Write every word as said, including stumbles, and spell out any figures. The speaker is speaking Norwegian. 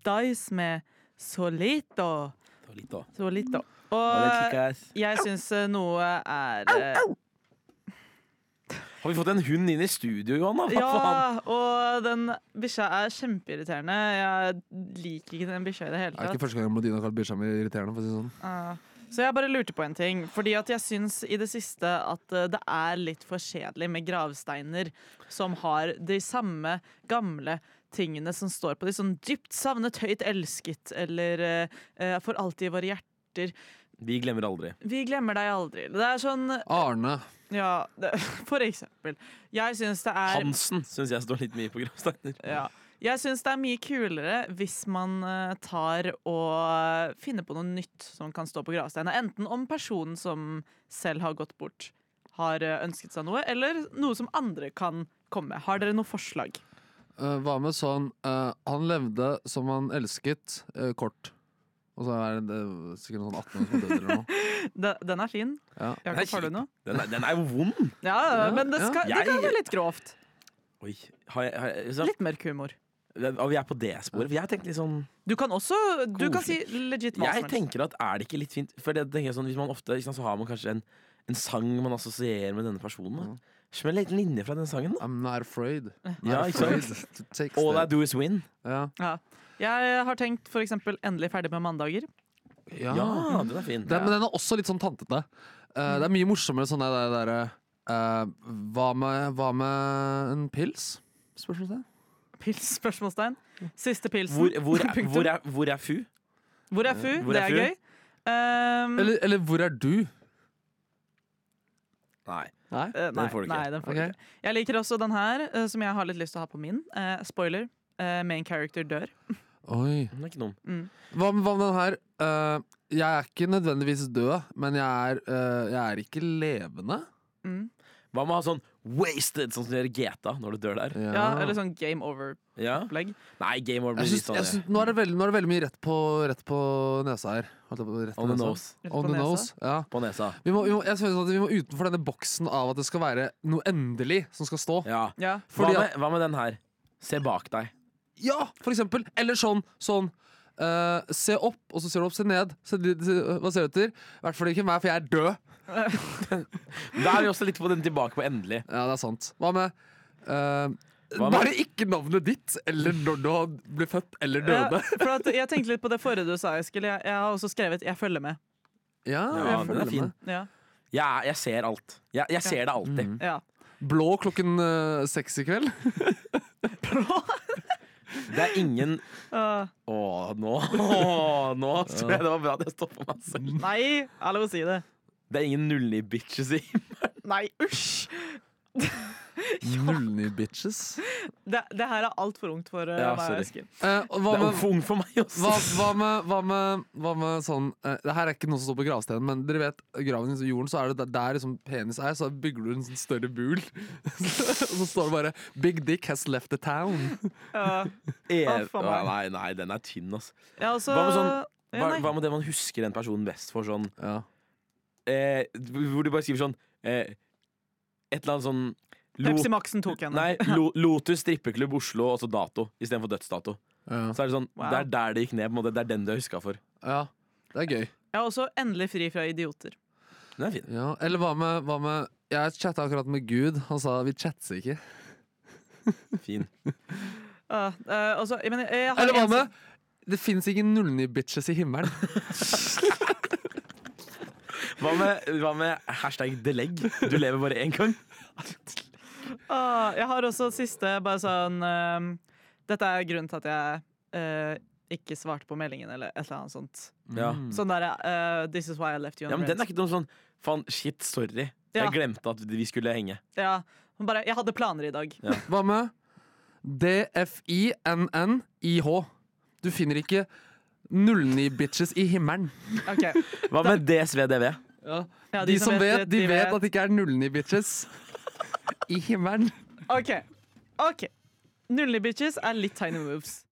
Dice med Solito. Solito. Solito. Og Og jeg syns noe er eh, Har vi fått en hund inn i studio, Johanna? Hva faen? Ja, og den bikkja er kjempeirriterende. Jeg liker ikke den bikkja i det hele Det er tatt. ikke første gang Modina har kalt bikkja mi irriterende. For å si det sånn. Ah. Så jeg bare lurte på en ting. Fordi at jeg syns i det siste at eh, det er litt for kjedelig med gravsteiner som har de samme gamle tingene som står på de. Sånn dypt savnet, høyt elsket, eller eh, eh, for alltid i våre hjerter. Vi glemmer aldri. Vi glemmer deg aldri. Det er sånn Arne. Ja, det, for eksempel. Jeg syns det er Hansen syns jeg står litt mye på gravsteiner. Ja. Jeg syns det er mye kulere hvis man eh, tar og finner på noe nytt som kan stå på gravsteinen. Enten om personen som selv har gått bort, har eh, ønsket seg noe, eller noe som andre kan komme med. Har dere noe forslag? Uh, hva med sånn uh, Han levde som han elsket, uh, kort. Og så er det, det sikkert noen atten år som døde eller noe. De, den er fin. Ja. Jakob, har du noe? Den er, den er jo vond! Ja, Ja, men det, skal, ja. det kan Jeg- være litt grovt. Oi, har jeg, har jeg, så, Litt mørk humor. og vi er på det sporet. For jeg tenkte litt sånn Du kan også Du kan si legit hva Jeg som helst. tenker at er det ikke litt fint For det tenker jeg sånn, hvis man ofte ikke sant, så har man kanskje en, en sang man assosierer med denne personen. Da. Smell en liten linje fra den sangen. Da. I'm not afraid. Not Ja, ikke afraid sant? to take All I step. do is win. Ja. Ja. Jeg har tenkt for eksempel endelig ferdig med mandager. Ja. Ja, den er fin. Den, men den er også litt sånn tantete. Uh, det er mye morsommere sånn der, der uh, hva, med, hva med en pils? Spørsmålstegn. Pils, spørsmålstegn. Siste pilsen. Hvor, hvor, er, Punktum. hvor, er, hvor er Fu? Hvor er Fu? Hvor Det er er Fu? gøy. Um, Eller, eller hvor er du? Nei. Nei? eh, nei, får du ikke. Nei, den får Ok. du ikke. Jeg liker også den her, eh, som jeg har litt lyst til å ha på min. Eh, spoiler. eh, main character dør. Oi. Den er ikke dum. Mm. Hva, med- hva med den her? Uh, jeg er ikke nødvendigvis død, men jeg er, uh, jeg er ikke levende. Mm. Hva med å ha sånn wasted, sånn som du gjør i G T A når du dør der? Ja, eller sånn game over-opplegg. Ja? Nei, game over blir Jeg litt synes, sånn jeg synes, nå, er det veldig, nå er det veldig mye rett på, rett på nesa her. Holdt jeg på- Rett på On the nesa. nose. Rett On på the nesa. nose, ja. På nesa. Vi må, vi, må, jeg synes at vi må utenfor denne boksen av at det skal være noe endelig som skal stå. Ja. Ja. Hva Fordi med, hva med den her? Se bak deg. Ja, for eksempel. Eller sånn, sånn eh, se opp, og så ser du opp, se ned. Se, se, hva ser du etter? I hvert fall ikke meg, for jeg er død. Da er vi også litt på den tilbake på endelig. Ja, det er sant. Hva med eh, Hva med- Bare ikke navnet ditt, eller når du har blitt født eller Ja, døde. for at jeg tenkte litt på det forrige du sa, Eskil. Jeg, jeg har også skrevet 'jeg følger med'. Ja, Ja, jeg den følger er fin. med. Ja. Jeg, jeg ser alt. Jeg, jeg ser det alltid. Mm. Ja. Blå klokken uh, seks i kveld. Det er ingen Uh, Å, nå Åh, Nå tror jeg det var bra at jeg stoppa meg selv. nei, hallo, si det. Det er ingen null ni bitches i Nei, usj! null ni bitches. Det, det her er altfor ungt for uh, Ja, meg, sorry. Eskil. Eh, og hva Det er med jo for ung for meg også. Hva, hva, med, hva, med, hva med sånn eh, Det her er ikke noe som står på gravsteinen, men dere vet graven i jorden, så er det der, der liksom penis er, så bygger du en sånn større bul. Og så står det bare 'Big Dick has left the town'. Ja. E- Å, faen meg. nei, nei, den er tynn, altså. Jeg har også Hva med sånn ja, hva, nei. hva med det man husker en person best for? Sånn Ja. eh, Hvor du bare skriver sånn eh, et eller annet sånn Lo- Pepsi Maxen tok henne. Nei, Lo Lotus strippeklubb Oslo, og så dato istedenfor dødsdato. Ja. Så er det sånn, Wow. det er der det gikk ned. På en måte. Det er den du har huska for. ja, det er gøy. Jeg har også endelig fri fra idioter. Den er fin. Ja. Eller hva med, hva med Jeg chatta akkurat med Gud. Han sa 'vi chatter ikke'. fin. Uh, uh, også, jeg, mener, jeg har Eller hva en- med 'det fins ingen null ni bitches i himmelen'. Hva med, hva med hashtag delegg? Du lever bare én gang. Ah, jeg har også siste, bare sånn um, dette er grunnen til at jeg uh, ikke svarte på meldingen, eller et eller annet sånt. Ja. Sånn der, uh, 'This is why I left you on Ja, men Den red'. er ikke noe sånn faen, shit, sorry. Ja. Jeg glemte at vi skulle henge. Ja, hun bare, jeg hadde planer i dag. Ja. Hva med D F I N N I H? Du finner ikke null ni bitches i himmelen. Ok, Hva med D S V D V? Ja. ja, De, som vet, de vet at det ikke er null ni bitches i himmelen. Ok, ok null ni bitches er litt tiny moves.